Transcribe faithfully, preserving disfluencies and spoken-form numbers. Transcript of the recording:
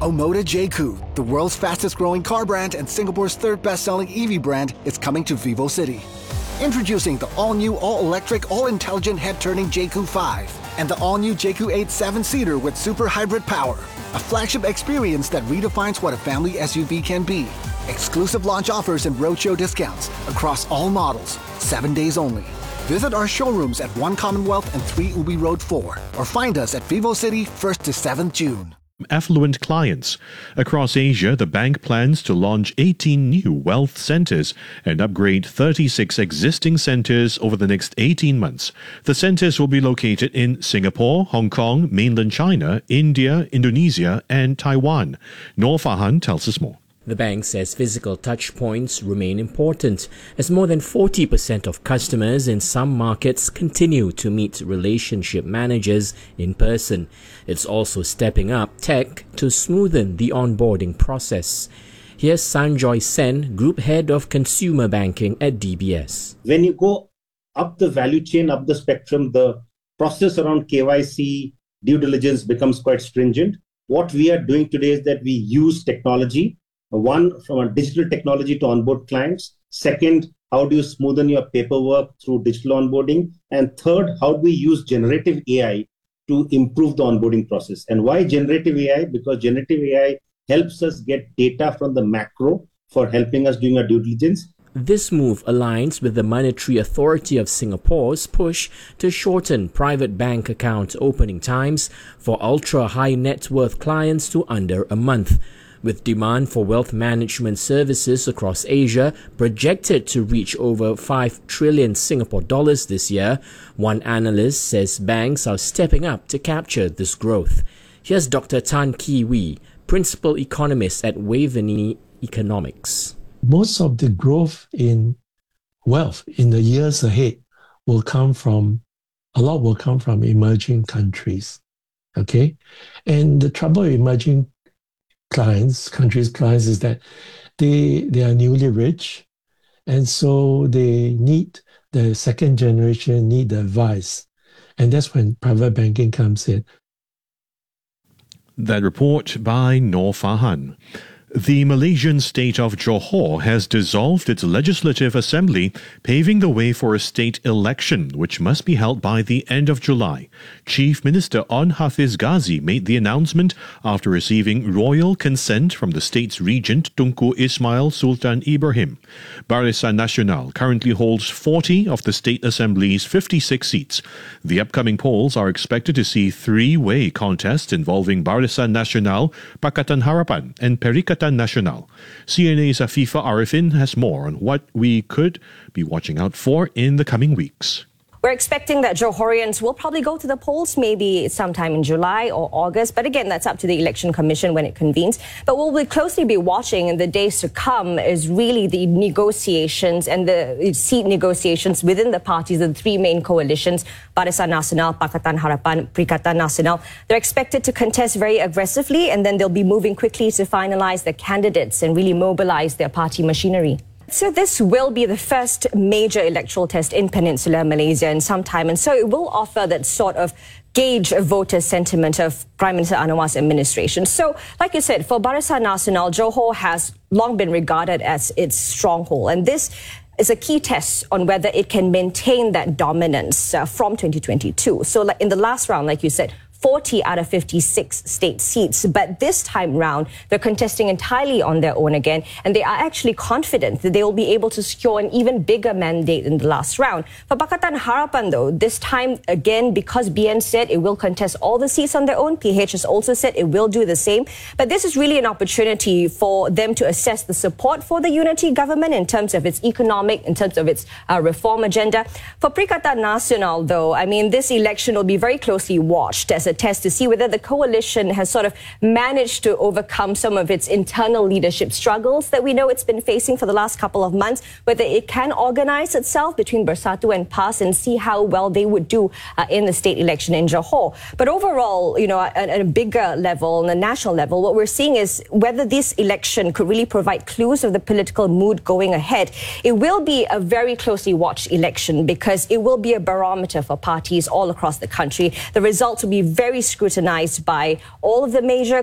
Omoda J C U, the world's fastest growing car brand and Singapore's third best-selling E V brand, is coming to VivoCity. Introducing the all-new, all-electric, all-intelligent head-turning J C U five and the all-new J C U eight seven-seater with super hybrid power. A flagship experience that redefines what a family S U V can be. Exclusive launch offers and roadshow discounts across all models, seven days only. Visit our showrooms at One Commonwealth and three Ubi Road four or find us at VivoCity first to seventh June. Affluent clients. Across Asia, the bank plans to launch eighteen new wealth centres and upgrade thirty-six existing centres over the next eighteen months. The centres will be located in Singapore, Hong Kong, mainland China, India, Indonesia and Taiwan. Noor Farhan tells us more. The bank says physical touchpoints remain important, as more than forty percent of customers in some markets continue to meet relationship managers in person. It's also stepping up tech to smoothen the onboarding process. Here's Sanjoy Sen, Group Head of Consumer Banking at D B S. When you go up the value chain, up the spectrum, the process around K Y C, due diligence becomes quite stringent. What we are doing today is that we use technology. One, from a digital technology to onboard clients. Second, how do you smoothen your paperwork through digital onboarding? And third, how do we use generative A I to improve the onboarding process? And why generative A I? Because generative A I helps us get data from the macro for helping us doing our due diligence. This move aligns with the Monetary Authority of Singapore's push to shorten private bank account opening times for ultra-high net worth clients to under a month. With demand for wealth management services across Asia projected to reach over five trillion Singapore dollars this year, one analyst says banks are stepping up to capture this growth. Here's Doctor Tan Ki Wee, Principal Economist at Waveney Economics. Most of the growth in wealth in the years ahead will come from, a lot will come from emerging countries. Okay? And the trouble with emerging clients, countries' clients, is that they they are newly rich, and so they need the second generation need the advice, and that's when private banking comes in. That report by Noor Farhan. The Malaysian state of Johor has dissolved its legislative assembly, paving the way for a state election, which must be held by the end of July. Chief Minister On Hafiz Ghazi made the announcement after receiving royal consent from the state's regent Tunku Ismail Sultan Ibrahim. Barisan Nasional currently holds forty of the state assembly's fifty-six seats. The upcoming polls are expected to see three-way contests involving Barisan Nasional, Pakatan Harapan and Perikatan Nasional. C N A's Afifa Arifin has more on what we could be watching out for in the coming weeks. We're expecting that Johorians will probably go to the polls maybe sometime in July or August. But again, that's up to the Election Commission when it convenes. But what we'll closely be watching in the days to come is really the negotiations and the seat negotiations within the parties, the three main coalitions, Barisan Nasional, Pakatan Harapan, Perikatan Nasional. They're expected to contest very aggressively, and then they'll be moving quickly to finalize the candidates and really mobilize their party machinery. So this will be the first major electoral test in Peninsular Malaysia in some time, and so it will offer that sort of gauge of voter sentiment of Prime Minister Anwar's administration. So, like you said, for Barisan Nasional, Johor has long been regarded as its stronghold, and this is a key test on whether it can maintain that dominance uh, from twenty twenty-two. So, like in the last round, like you said, forty out of fifty-six state seats. But this time round, they're contesting entirely on their own again. And they are actually confident that they will be able to secure an even bigger mandate in the last round. For Pakatan Harapan, though, this time again, because B N said it will contest all the seats on their own, P H has also said it will do the same. But this is really an opportunity for them to assess the support for the unity government in terms of its economic, in terms of its uh, reform agenda. For Perikatan Nasional, though, I mean, this election will be very closely watched as a test to see whether the coalition has sort of managed to overcome some of its internal leadership struggles that we know it's been facing for the last couple of months, whether it can organize itself between Bersatu and P A S and see how well they would do uh, in the state election in Johor. But overall, you know, at, at a bigger level, on a national level, what we're seeing is whether this election could really provide clues of the political mood going ahead. It will be a very closely watched election because it will be a barometer for parties all across the country. The results will be very very scrutinized by all of the major